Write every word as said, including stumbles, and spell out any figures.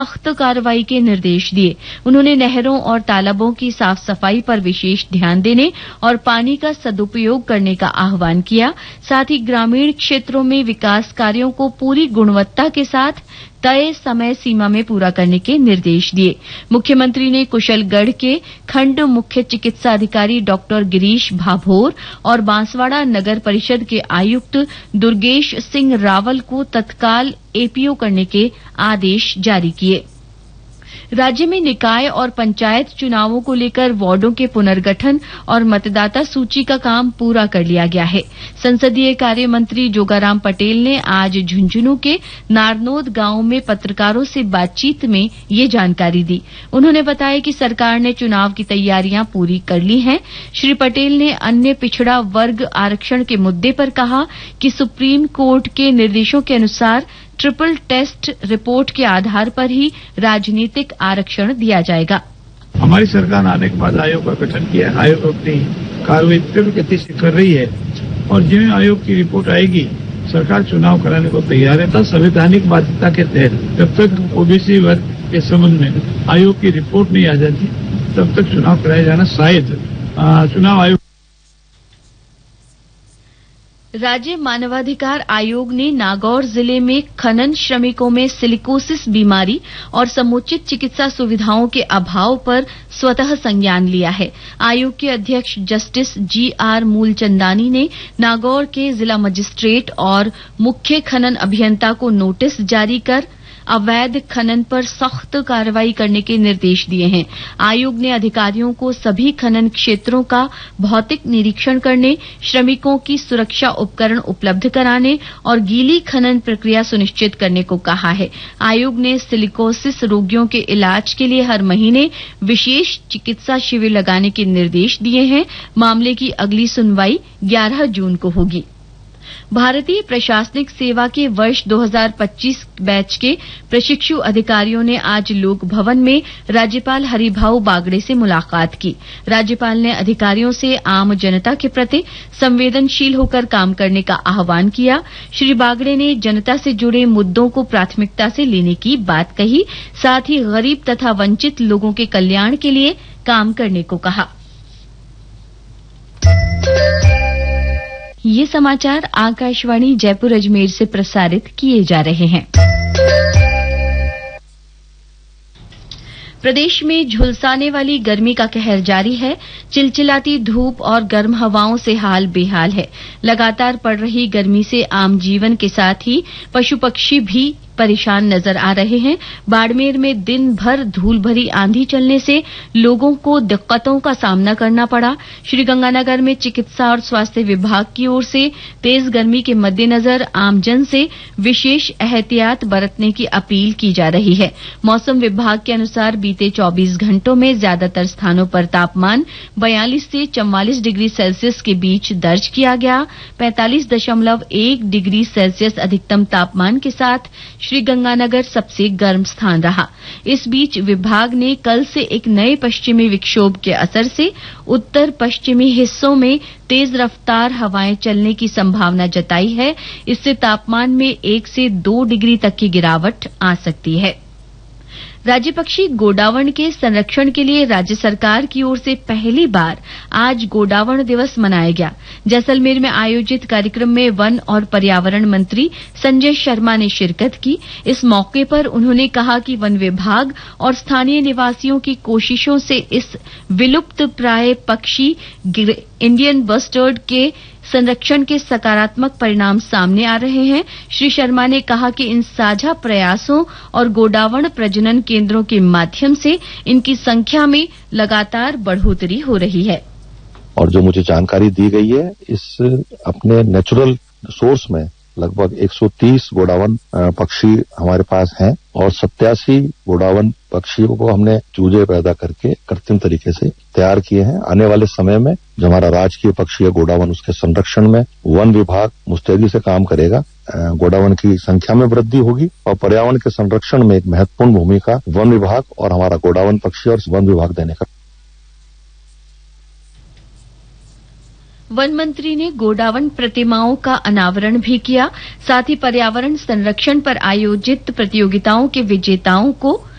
सख्त कार्रवाई के निर्देश दिए। उन्होंने नहरों और तालाबों की साफ सफाई पर विशेष ध्यान देने और पानी का सदुपयोग करने का आह्वान किया। साथ ही ग्रामीण क्षेत्रों में विकास कार्यों को पूरी गुणवत्ता के साथ तय समय सीमा में पूरा करने के निर्देश दिए। मुख्यमंत्री ने कुशलगढ़ के खंड मुख्य चिकित्सा अधिकारी डॉक्टर गिरीश भाभोर और बांसवाड़ा नगर परिषद के आयुक्त दुर्गेश सिंह रावल को तत्काल एपीओ करने के आदेश जारी किए। राज्य में निकाय और पंचायत चुनावों को लेकर वार्डों के पुनर्गठन और मतदाता सूची का काम पूरा कर लिया गया है। संसदीय कार्य मंत्री जोगाराम पटेल ने आज झुंझुनू के नारनोद गांव में पत्रकारों से बातचीत में ये जानकारी दी। उन्होंने बताया कि सरकार ने चुनाव की तैयारियां पूरी कर ली हैं। श्री पटेल ने अन्य पिछड़ा वर्ग आरक्षण के मुद्दे पर कहा कि सुप्रीम कोर्ट के निर्देशों के अनुसार ट्रिपल टेस्ट रिपोर्ट के आधार पर ही राजनीतिक आरक्षण दिया जाएगा। हमारी सरकार आने के बाद आयोग का गठन किया है। आयोग अपनी कार्रवाई तीव्र गति से कर रही है और जिन आयोग की रिपोर्ट आएगी सरकार चुनाव कराने को तैयार है। संवैधानिक बाध्यता के तहत जब तक ओबीसी वर्ग के संबंध में आयोग की रिपोर्ट नहीं आ जाती तब तक चुनाव कराया जाना शायद चुनाव आयोग। राज्य मानवाधिकार आयोग ने नागौर जिले में खनन श्रमिकों में सिलिकोसिस बीमारी और समुचित चिकित्सा सुविधाओं के अभाव पर स्वतः संज्ञान लिया है। आयोग के अध्यक्ष जस्टिस जी आर मूलचंदानी ने नागौर के जिला मजिस्ट्रेट और मुख्य खनन अभियंता को नोटिस जारी कर अवैध खनन पर सख्त कार्रवाई करने के निर्देश दिए हैं। आयोग ने अधिकारियों को सभी खनन क्षेत्रों का भौतिक निरीक्षण करने, श्रमिकों की सुरक्षा उपकरण उपलब्ध कराने और गीली खनन प्रक्रिया सुनिश्चित करने को कहा है। आयोग ने सिलिकोसिस रोगियों के इलाज के लिए हर महीने विशेष चिकित्सा शिविर लगाने के निर्देश दिए हैं। मामले की अगली सुनवाई ग्यारह जून को होगी। भारतीय प्रशासनिक सेवा के वर्ष दो हज़ार पच्चीस बैच के प्रशिक्षु अधिकारियों ने आज लोक भवन में राज्यपाल हरिभाऊ बागड़े से मुलाकात की। राज्यपाल ने अधिकारियों से आम जनता के प्रति संवेदनशील होकर काम करने का आह्वान किया। श्री बागड़े ने जनता से जुड़े मुद्दों को प्राथमिकता से लेने की बात कही। साथ ही गरीब तथा वंचित लोगों के कल्याण के लिए काम करने को कहा। ये समाचार आकाशवाणी जयपुर अजमेर से प्रसारित किए जा रहे हैं। प्रदेश में झुलसाने वाली गर्मी का कहर जारी है। चिलचिलाती धूप और गर्म हवाओं से हाल बेहाल है। लगातार पड़ रही गर्मी से आम जीवन के साथ ही पशु पक्षी भी परेशान नजर आ रहे हैं। बाड़मेर में दिन भर धूल भरी आंधी चलने से लोगों को दिक्कतों का सामना करना पड़ा। श्रीगंगानगर में चिकित्सा और स्वास्थ्य विभाग की ओर से तेज गर्मी के मद्देनजर आमजन से विशेष एहतियात बरतने की अपील की जा रही है। मौसम विभाग के अनुसार बीते चौबीस घंटों में ज्यादातर स्थानों पर तापमान बयालीस से चौवालीस डिग्री सेल्सियस के बीच दर्ज किया गया। पैंतालीस दशमलव एक डिग्री सेल्सियस अधिकतम तापमान के साथ श्रीगंगानगर सबसे गर्म स्थान रहा। इस बीच विभाग ने कल से एक नए पश्चिमी विक्षोभ के असर से उत्तर पश्चिमी हिस्सों में तेज रफ्तार हवाएं चलने की संभावना जताई है। इससे तापमान में एक से दो डिग्री तक की गिरावट आ सकती है। राज्य पक्षी गोडावण के संरक्षण के लिए राज्य सरकार की ओर से पहली बार आज गोडावण दिवस मनाया गया। जैसलमेर में आयोजित कार्यक्रम में वन और पर्यावरण मंत्री संजय शर्मा ने शिरकत की। इस मौके पर उन्होंने कहा कि वन विभाग और स्थानीय निवासियों की कोशिशों से इस विलुप्त प्राय पक्षी इंडियन बस्टर्ड के संरक्षण के सकारात्मक परिणाम सामने आ रहे हैं। श्री शर्मा ने कहा कि इन साझा प्रयासों और गोडावण प्रजनन केंद्रों के माध्यम से इनकी संख्या में लगातार बढ़ोतरी हो रही है। और जो मुझे जानकारी दी गई है, इस अपने नेचुरल सोर्स में लगभग एक सौ तीस गोडावण पक्षी हमारे पास हैं और सत्तासी गोडावण पक्षियों को हमने चूजे पैदा करके कृत्रिम तरीके से तैयार किए हैं। आने वाले समय में जो हमारा राजकीय पक्षी है गोडावण, उसके संरक्षण में वन विभाग मुस्तैदी से काम करेगा। गोडावण की संख्या में वृद्धि होगी और पर्यावरण के संरक्षण में एक महत्वपूर्ण भूमिका वन विभाग और हमारा गोडावण पक्षी और वन विभाग देने का। वन मंत्री ने गोडावण प्रतिमाओं का अनावरण भी किया। साथ ही पर्यावरण संरक्षण पर आयोजित प्रतियोगिताओं के विजेताओं को